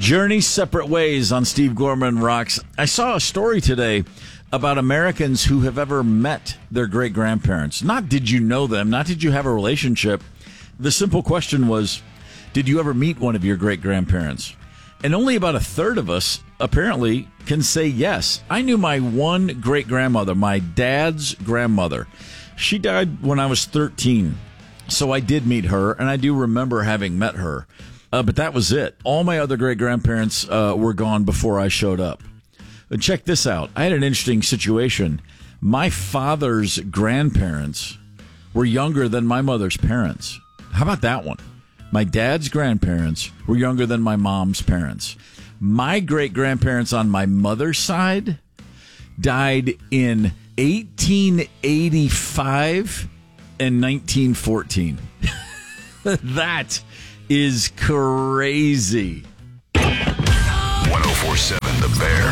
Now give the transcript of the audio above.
Journey separate ways on Steve Gorman Rocks. I saw a story today about Americans who have ever met their great-grandparents. Not did you know them, not did you have a relationship. The simple question was, did you ever meet one of your great-grandparents? And only about a third of us, apparently, can say yes. I knew my one great-grandmother, my dad's grandmother. She died when I was 13, so I did meet her, and I do remember having met her. But that was it. All my other great-grandparents were gone before I showed up. But check this out. I had an interesting situation. My father's grandparents were younger than my mother's parents. How about that one? My dad's grandparents were younger than my mom's parents. My great-grandparents on my mother's side died in 1885 and 1914. That is crazy. 104.7 The Bear.